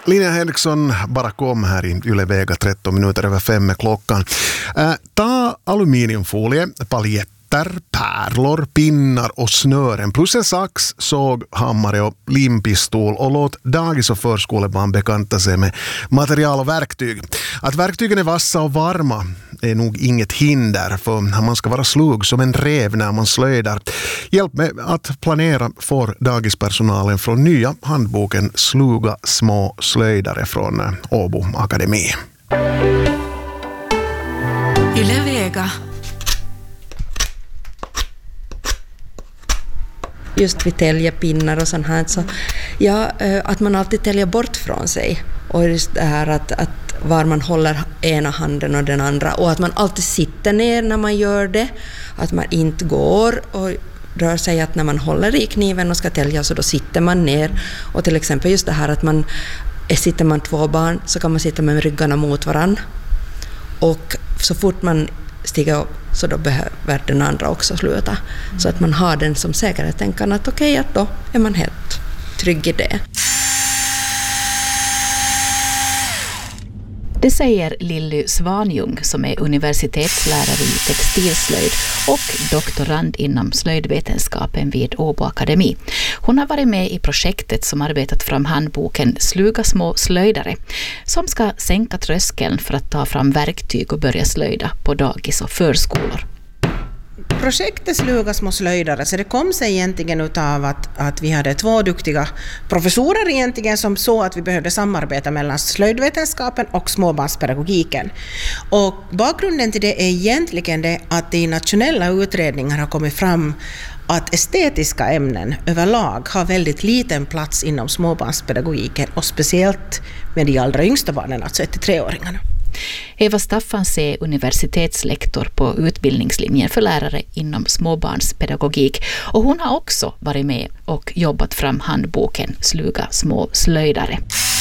Linnea Henriksson bara kom här i Yle Vega 13 minuter över 5 klockan. Ta aluminiumfolie, paljetter, pärlor, pinnar och snören plus en sax, såg, hammare och limpistol och låt dagis- och förskolebarn bekanta sig med material och verktyg. Att verktygen är vassa och varma är nog inget hinder, för man ska vara slug som en räv när man slöjdar. Hjälp med att planera får dagispersonalen från nya handboken Sluga små slöjdare från Åbo Akademi. Yle Vega. Just vid täljepinnar och sånt här, så att man alltid täljer bort från sig, och just det här att var man håller ena handen och den andra, och att man alltid sitter ner när man gör det, att man inte går och rör sig, att när man håller i kniven och ska tälja så då sitter man ner, och till exempel just det här att sitter man 2 barn så kan man sitta med ryggarna mot varann, och så fort man stiga upp så då behöver den andra också sluta. Så att man har den som säkerhetstänkan att okej, att då är man helt trygg i det. Det säger Lilly Svanjung som är universitetslärare i textilslöjd och doktorand inom slöjdvetenskapen vid Åbo Akademi. Hon har varit med i projektet som arbetat fram handboken Sluga små slöjdare, som ska sänka tröskeln för att ta fram verktyg och börja slöjda på dagis och förskolor. Projektet Sluga små slöjdare, så det kom sig egentligen utav att vi hade 2 duktiga professorer egentligen som så att vi behövde samarbeta mellan slöjdvetenskapen och småbarnspedagogiken. Och bakgrunden till det är egentligen det att det i nationella utredningar har kommit fram att estetiska ämnen överlag har väldigt liten plats inom småbarnspedagogiken, och speciellt med de allra yngsta barnen, alltså 1-3-åringarna. Eva Staffans är universitetslektor på utbildningslinjen för lärare inom småbarnspedagogik, och hon har också varit med och jobbat fram handboken Sluga små slöjdare.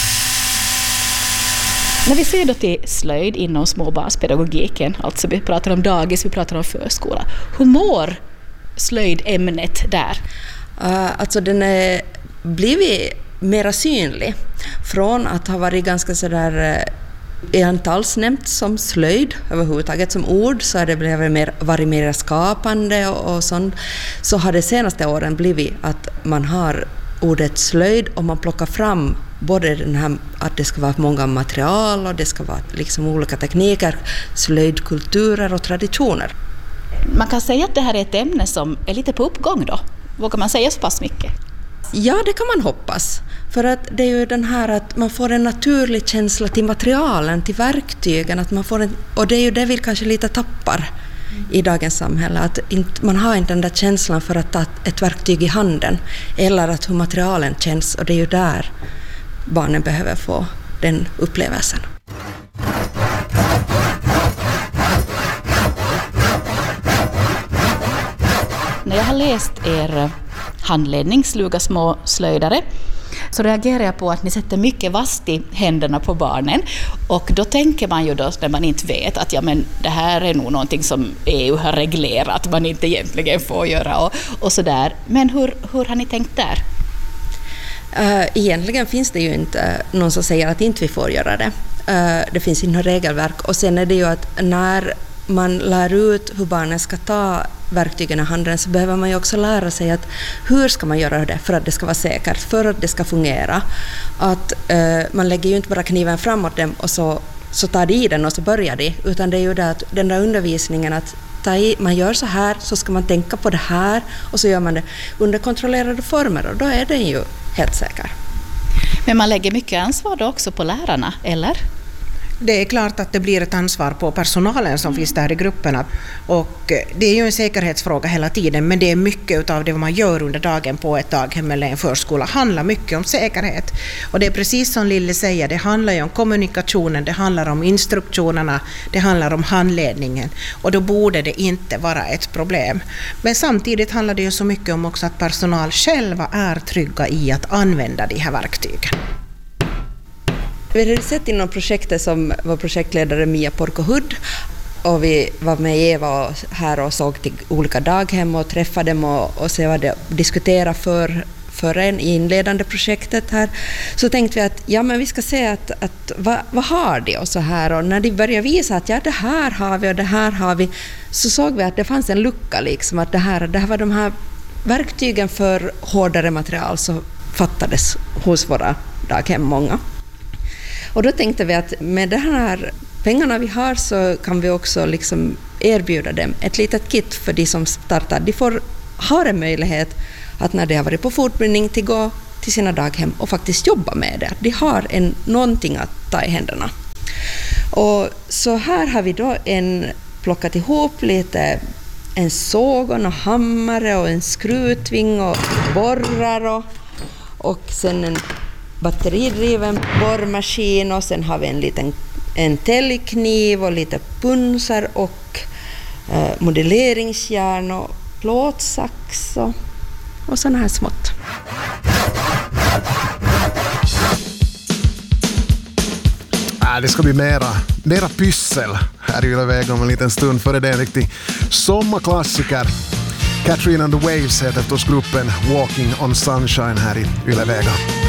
När vi ser då till slöjd inom småbarnspedagogiken, alltså vi pratar om dagis, vi pratar om förskola, hur mår slöjdämnet där? Alltså den är blivit mer synlig från att ha varit ganska sådär inte alls nämnt som slöjd överhuvudtaget som ord, så har det varit mer skapande och sånt. Så har det senaste åren blivit att man har ordet slöjd och man plockar fram både den här att det ska vara många material och det ska vara liksom olika tekniker, slöjdkulturer och traditioner. Man kan säga att det här är ett ämne som är lite på uppgång då. Vågar man säga så pass mycket? Ja, det kan man hoppas. För att det är ju den här att man får en naturlig känsla till materialen, till verktygen. Att man får och det är ju det vi kanske lite tappar i dagens samhälle. Att man har inte den där känslan för att ta ett verktyg i handen. Eller att hur materialen känns. Och det är ju där barnen behöver få den upplevelsen. När jag har läst er handledning Sluga små slöjdare så reagerar jag på att ni sätter mycket vast i händerna på barnen, och då tänker man ju då när man inte vet att ja, men det här är nog någonting som EU har reglerat, man inte egentligen får göra och sådär. Men hur har ni tänkt där? Egentligen finns det ju inte någon som säger att inte vi får göra det. Det finns inte något regelverk, och sen är det ju att när man lär ut hur barnen ska ta verktygen i handen så behöver man ju också lära sig att hur ska man göra det för att det ska vara säkert, för att det ska fungera. Att man lägger ju inte bara kniven framåt dem och så tar de i den och så börjar de, utan det är ju det att den där undervisningen att man gör så här, så ska man tänka på det här, och så gör man det under kontrollerade former, och då är den ju helt säker. Men man lägger mycket ansvar då också på lärarna, eller? Det är klart att det blir ett ansvar på personalen som finns där i grupperna, och det är ju en säkerhetsfråga hela tiden, men det är mycket av det man gör under dagen på ett daghem eller en förskola handlar mycket om säkerhet. Och det är precis som Lille säger, det handlar ju om kommunikationen, det handlar om instruktionerna, det handlar om handledningen, och då borde det inte vara ett problem. Men samtidigt handlar det ju så mycket om också att personal själva är trygga i att använda de här verktygen. Vi hade sett inom projektet som var projektledare Mia Porkohud, och vi var med Eva här och såg till olika daghem och träffade dem och så var det diskutera före en inledande projektet här, så tänkte vi att ja, men vi ska se att vad har de och så här, och när de började visa att ja, det här har vi och det här har vi, så såg vi att det fanns en lucka liksom, att det här var de här verktygen för hårdare material så fattades hos våra daghem många. Och då tänkte vi att med de här pengarna vi har så kan vi också liksom erbjuda dem ett litet kit för de som startar. De har en möjlighet att när de har varit på fortbildning till gå till sina daghem och faktiskt jobba med det. De har någonting att ta i händerna. Och så här har vi då plockat ihop lite en såg och en hammare och en skrutving och borrar och sen en batteridriven borrmaskin, och sen har vi en täljkniv och lite punsar och modelleringsjärn och plåtsax och sådana här smått. Det ska bli mera pyssel här i Yle Vega om en liten stund, före det en riktig sommarklassiker. Katrina and the Waves heter förstås gruppen Walking on Sunshine här i Yle Vega.